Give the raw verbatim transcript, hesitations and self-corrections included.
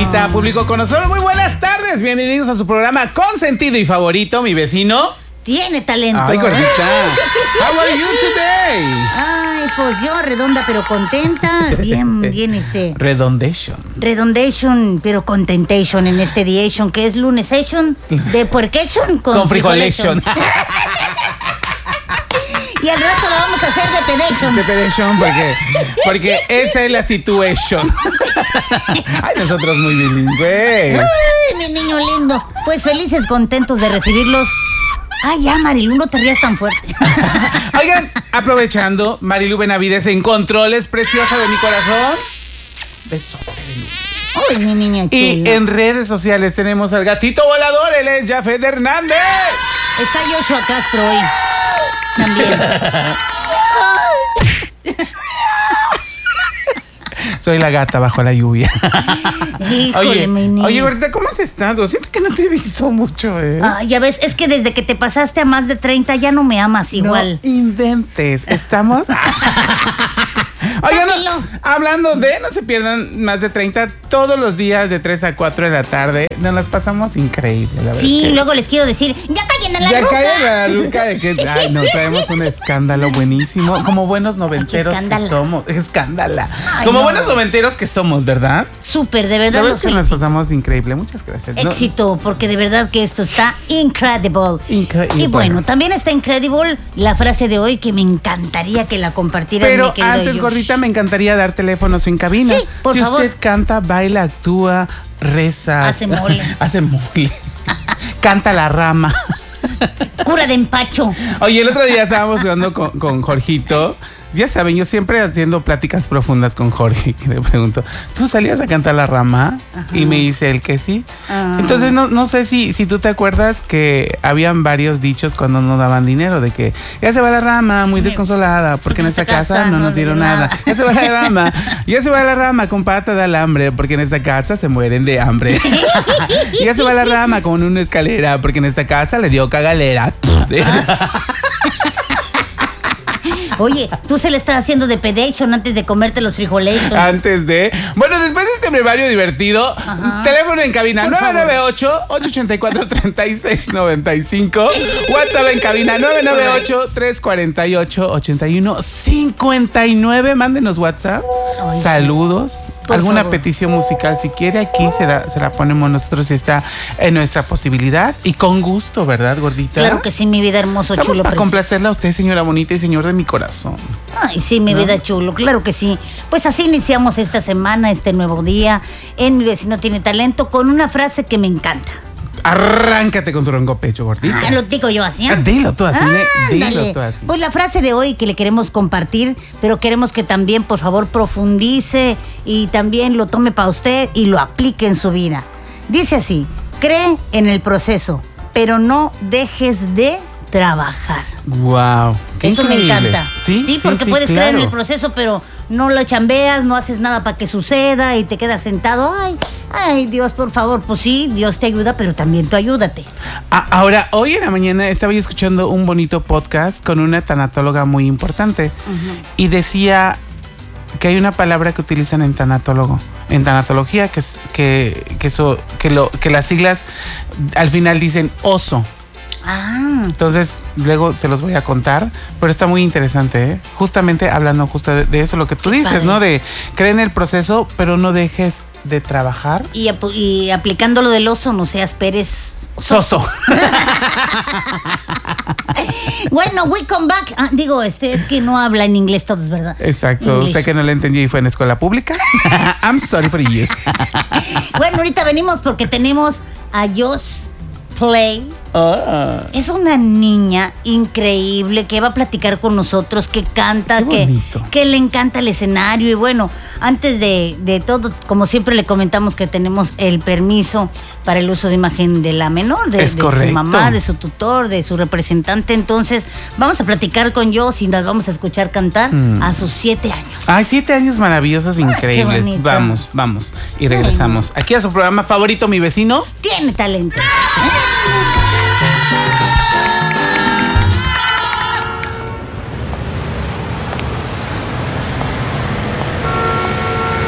Gordita, público conocedor, muy buenas tardes. Bienvenidos a su programa consentido y favorito, Mi Vecino Tiene Talento. Ay, Gordita. How are you today? Ay, pues yo redonda pero contenta. Bien, bien este. Redondation. Redondation, pero contentation en este diation, que es lunesation de puercation con, Con frijolation. Y al rato lo vamos a hacer de pedation. De pedation, porque, porque esa es la situation. Ay, nosotros muy bilingües. Ay, mi niño lindo. Pues felices, contentos de recibirlos. Ay, ya, Marilu, no te rías tan fuerte. Oigan, aprovechando, Marilu Benavides en controles, preciosa de mi corazón. Besote de luz. Ay, mi niña chula. Y en redes sociales tenemos al gatito volador, él es Jafet Hernández. Está Joshua Castro hoy. También. Soy la gata bajo la lluvia. Híjole, oye, mi niña. oye, Gordita, ¿cómo has estado? Siento que no te he visto mucho, ¿eh? Ah, ya ves, es que desde que te pasaste a más de treinta ya no me amas igual. No inventes. ¿Estamos? Oigan, no, hablando de, no se pierdan más de treinta todos los días de tres a cuatro de la tarde. Nos las pasamos increíble, la verdad. Sí, que... luego les quiero decir, ya callen a la ya ruca. Ya callen a la ruca de que, ay, nos traemos un escándalo buenísimo. Como buenos noventeros que somos. Escándala. Ay, Como no. buenos noventeros que somos, ¿verdad? Súper, de verdad. La verdad es que nos pasamos increíble. Muchas gracias. Éxito, ¿no? Porque de verdad que esto está incredible. Increíble. Y bueno, también está incredible la frase de hoy que me encantaría que la compartieras, Pero mi querido antes, Josh. Gordita, me encantaría dar teléfonos en cabina. Sí, por si favor. Si usted canta, baila, actúa, reza. Hace mole. Hace mole. Canta la rama. Cura de empacho. Oye, el otro día estábamos jugando con, con Jorgito. Ya saben, yo siempre haciendo pláticas profundas con Jorge, que le pregunto, ¿tú salías a cantar la rama? Ajá. Y me dice él que sí. Ah. Entonces, no, no sé si, si tú te acuerdas que habían varios dichos cuando nos daban dinero, de que ya se va la rama, muy desconsolada, porque en esta casa, casa no nos dieron nada. nada. Ya se va la rama, ya se va la rama con pata de alambre, porque en esta casa se mueren de hambre. Ya se va la rama con una escalera, porque en esta casa le dio cagalera. Oye, tú se le estás haciendo de pedation antes de comerte los frijolation. Antes de... Bueno, después de este brevario divertido, ajá, teléfono en cabina nueve nueve ocho, ocho ocho cuatro, tres seis nueve cinco, WhatsApp en cabina nueve nueve ocho, tres cuatro ocho, ocho uno cinco nueve. Mándenos WhatsApp, ay, saludos, sí, alguna favor. Petición musical si quiere, aquí se la, se la ponemos nosotros si está en nuestra posibilidad y con gusto, ¿verdad, Gordita? Claro que sí, mi vida hermoso, Estamos chulo, para precioso. Complacerla a usted, señora bonita y señor de mi corazón. Ay, sí, mi ¿no? vida chulo, claro que sí. Pues así iniciamos esta semana, este nuevo día en Mi Vecino Tiene Talento, con una frase que me encanta. Arráncate con tu ronco pecho, Gordita. Ah, lo digo yo así. Ah, dilo tú así, ah, dilo dale. tú así. Pues la frase de hoy que le queremos compartir, pero queremos que también, por favor, profundice y también lo tome para usted y lo aplique en su vida. Dice así: cree en el proceso, pero no dejes de trabajar. Wow. Eso increíble. Me encanta. Sí, sí, sí porque sí, puedes claro. creer en el proceso, pero no lo chambeas, no haces nada para que suceda y te quedas sentado. Ay, ay, Dios, por favor. Pues sí, Dios te ayuda, pero también tú ayúdate. Ah, ahora, hoy en la mañana estaba yo escuchando un bonito podcast con una tanatóloga muy importante uh-huh. y decía que hay una palabra que utilizan en tanatólogo, en tanatología, que es que que eso que lo que las siglas al final dicen oso. Ah. Entonces, luego se los voy a contar, pero está muy interesante, ¿eh? Justamente hablando justo de, de eso, lo que tú dices, Padre. ¿no? De creer en el proceso, pero no dejes de trabajar. Y, ap- y aplicando lo del oso, no seas Pérez Soso. Soso. Bueno, we come back. Ah, digo, este es que no habla en inglés todos, ¿verdad? Exacto. English. Usted que no le entendió y fue en escuela pública. I'm sorry for you. Bueno, ahorita venimos porque tenemos a Josh Play. Oh. Es una niña increíble que va a platicar con nosotros, que canta, que, que le encanta el escenario. Y bueno, antes de, de todo, como siempre le comentamos que tenemos el permiso para el uso de imagen de la menor, de, de su mamá, de su tutor, de su representante. Entonces, vamos a platicar con Josh y nos vamos a escuchar cantar mm. a sus siete años. Ay, siete años maravillosos, increíbles. Ay, vamos, vamos. Y regresamos. Ay, aquí a su programa favorito, Mi Vecino Tiene Talento. ¿Eh?